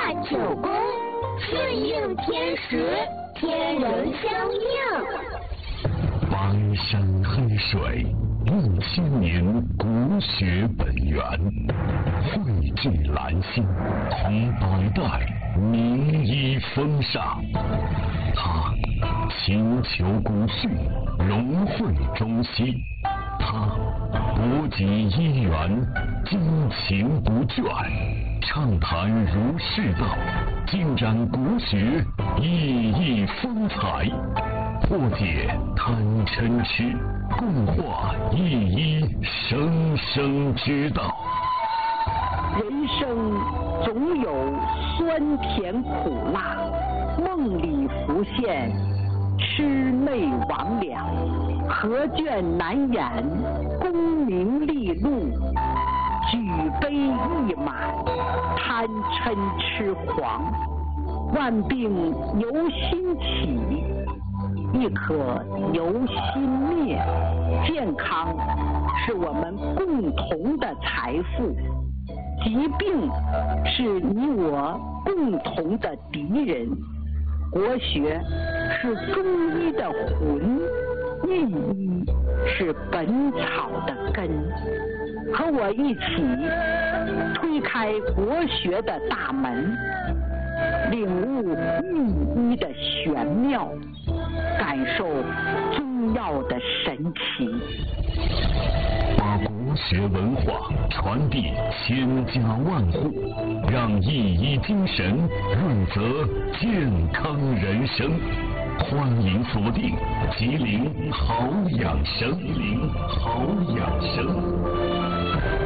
9宫，顺应天时，天人相应。 白山黑水，1000年国学本源，汇聚兰心，同百代名医风尚。他勤求古训，融汇中西。他博集医源，精勤不倦，畅谈儒释道，尽展国学熠熠风采，破解贪嗔痴，共话一一生生之道。 人生总有酸甜苦辣，梦里浮现魑魅魍魉，何卷难掩功名利禄，举杯一满贪嗔痴狂。万病由心起，亦可由心灭。健康是我们共同的财富，疾病是你我共同的敌人。国学是中医的魂，御医是本草的根。和我一起推开国学的大门，领悟御医的玄妙，感受中药的神奇。 把国学文化传递千家万户，让一医精神润泽健康人生。欢迎锁定吉林好养生，吉林好养生。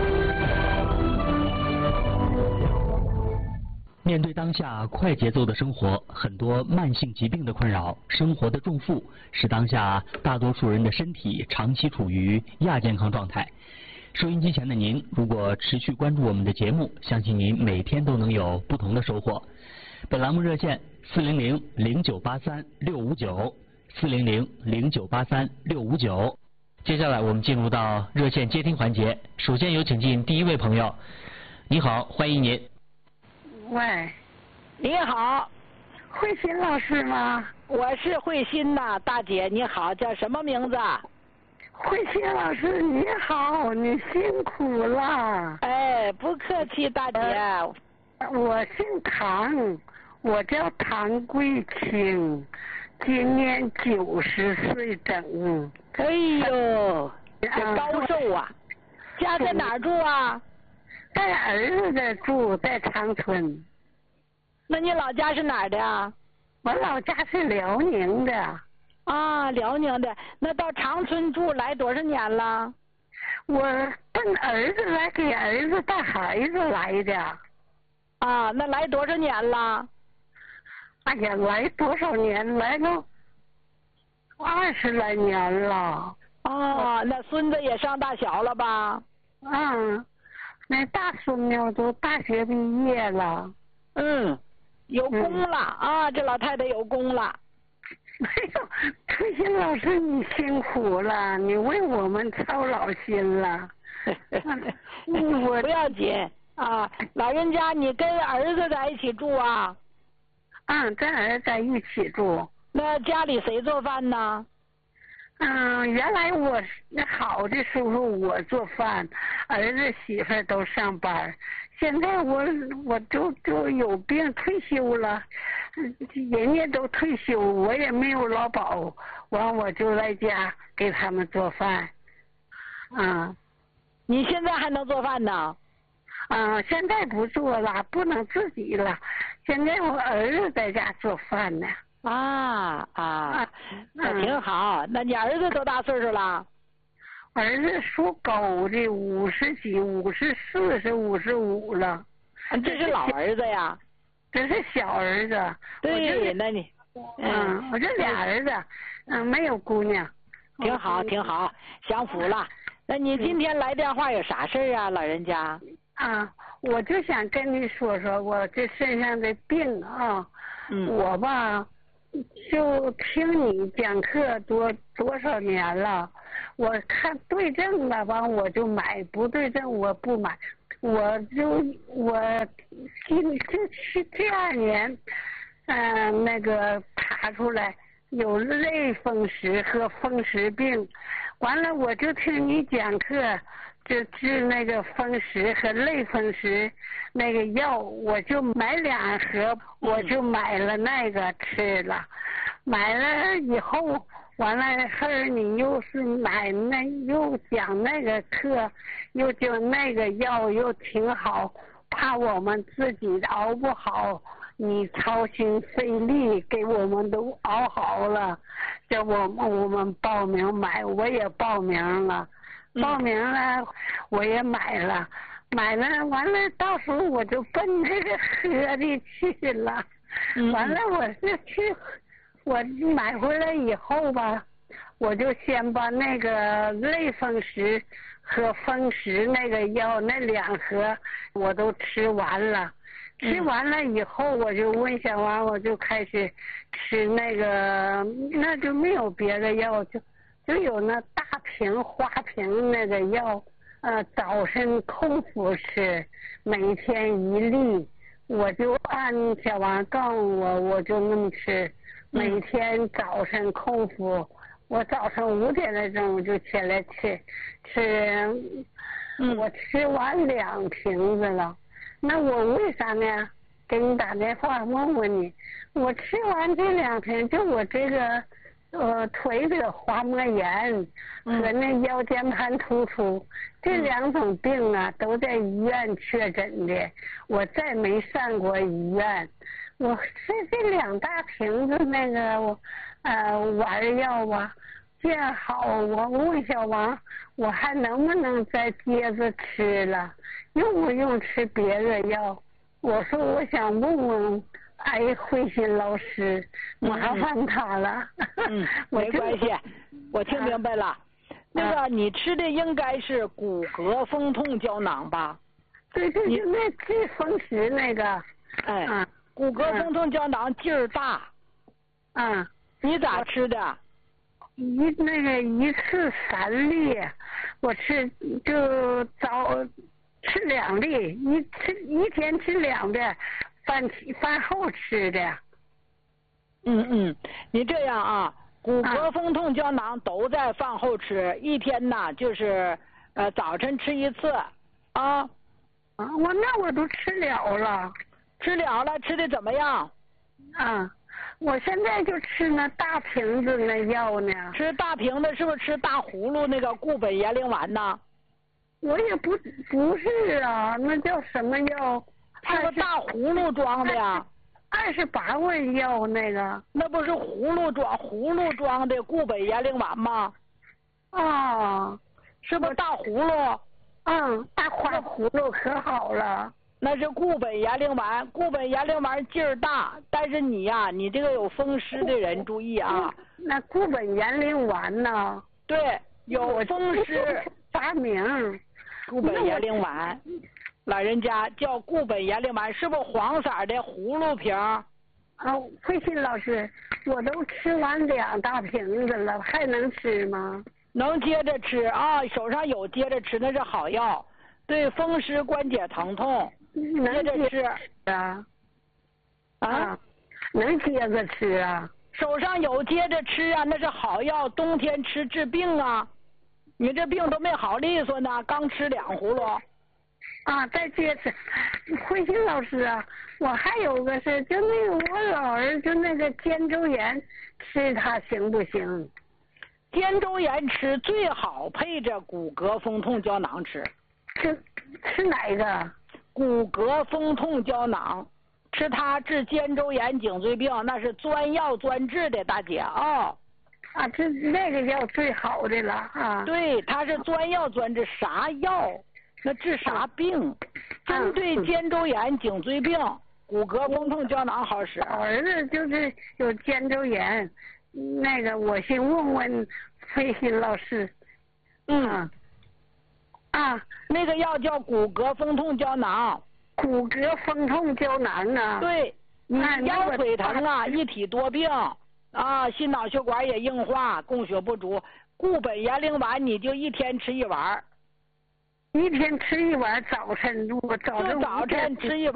面对当下快节奏的生活，很多慢性疾病的困扰，生活的重负，使当下大多数人的身体长期处于亚健康状态。收音机前的您，如果持续关注我们的节目，相信您每天都能有不同的收获。本栏目热线400-0983-659，400-0983-659。接下来我们进入到热线接听环节，首先有请进第一位朋友。你好，欢迎您。 喂， 你好， 慧心老师吗？ 我是慧心呐，大姐你好，叫什么名字？ 慧心老师你好，你辛苦了。 哎，不客气，大姐。 我姓唐，我叫唐桂清，今年90岁整。 哎呦，这高寿啊！家在哪儿住啊？ 带儿子的住在长春。 那你老家是哪儿的啊？ 我老家是辽宁的。 啊，辽宁的。那到长春住来多少年了？ 我奔儿子来，给儿子带孩子来的。 啊，那来多少年了？ 哎呀，来多少年？来了20来年了。 哦，那孙子也上大小了吧？ 嗯。那大孙女都大学毕业了。 有功了啊！这老太太有功了。 哎呦，慧心老师你辛苦了，你为我们操劳心了。 我不要紧啊，老人家你跟儿子在一起住啊？ 跟儿子在一起住。 那家里谁做饭呢？ 原来我好的时候我做饭，儿子媳妇都上班。现在我就有病退休了，人家都退休，我也没有劳保，完我就在家给他们做饭。 你现在还能做饭呢？ 现在不做了，不能自己了。现在我儿子在家做饭呢。 那挺好。那你儿子多大岁数了？ 儿子属狗的，50几，54是55了。 这是老儿子呀？ 这是小儿子。 对，那你我这俩儿子，没有姑娘。 挺好，挺好，享福了。那你今天来电话有啥事儿啊，老人家？ 我就想跟你说说我这身上的病啊。我吧。就听你讲课多少年了，我看对症了，完我就买，不对症我不买。 我第二年，那个查出来有类风湿和风湿病，完了我就听你讲课，就治那个风湿和类风湿那个药，我就买2盒，我就买了那个吃了，买了以后。完了后你又是又讲那个课，又就那个药又挺好，怕我们自己熬不好，你操心费力给我们都熬好了，叫我们报名买，我也报名了，我也买了完了到时候我就奔那个河里去了，完了我是去。我买回来以后吧，我就先把那个类风湿和风湿那个药那2盒我都吃完了，吃完了以后我就问小王，我就开始吃那个，那就没有别的药，就有那大瓶花瓶那个药，早晨空腹吃，每天1粒，我就按小王告诉我就那么吃。每天早晨空腹，我早上5点来钟我就起来吃，我吃完2瓶子了。那我为啥呢？给你打电话问问你，我吃完这2瓶，就我这个腿的滑膜炎和那腰间盘突出这2种病啊，都在医院确诊的，我再没上过医院。我吃这2大瓶子那个丸药吧，见好，我问小王，我还能不能再接着吃了？用不用吃别的药？我说我想问问慧心老师，麻烦他了。 没关系，我听明白了。那个你吃的应该是骨骼风痛胶囊吧？ 对，就那治风湿那个。 骨骼风痛胶囊劲儿大。你咋吃的？ 一次3粒，我吃就早吃2粒，一天吃2遍，饭后吃的。 你这样啊，骨骼风痛胶囊都在饭后吃，一天呢就是早晨吃1次啊。 我都吃了了。 吃了了，吃的怎么样？ 我现在就吃那大瓶子那药呢。 吃大瓶的，是不是吃大葫芦那个固本延龄丸呢？ 我也不是啊，那叫什么药？ 是个大葫芦装的呀。 28味药那个。 那不是葫芦装的固本延龄丸吗？是不是大葫芦？ 大花葫芦可好了。 那是固本延龄丸，固本延龄丸劲儿大，但是你呀，你这个有风湿的人注意啊。 那固本延龄丸呢？ 对，有风湿。 啥名？ 固本延龄丸，老人家叫固本延龄丸，是不是黄色的葫芦瓶？ 慧心老师，我都吃完2大瓶子了，还能吃吗？ 能接着吃啊，手上有接着吃，那是好药，对风湿关节疼痛。接着吃能接着吃啊？ 手上有接着吃啊，那是好药，冬天吃治病啊。你这病都没好利索呢，刚吃2葫芦。 再接着吃。慧心老师啊，我还有个事，就那个我老儿就那个肩周炎，吃它行不行？ 肩周炎吃最好配着骨骼风痛胶囊吃。 吃哪个？ 骨骼风痛胶囊，吃它治肩周炎、颈椎病，那是专药专治的，大姐啊。 这那个药最好的了啊。 对，它是专药专治，啥药那治啥病，针对肩周炎、颈椎病，骨骼风痛胶囊好使。 儿子就是有肩周炎，那个我先问问慧心老师。 那个药叫骨骼风痛胶囊。 骨骼风痛胶囊啊？ 对，你腰腿疼啊，一体多病心脑血管也硬化，供血不足，固本延龄丸你就一天吃1丸。 一天吃一碗，早晨我早晨吃一碗。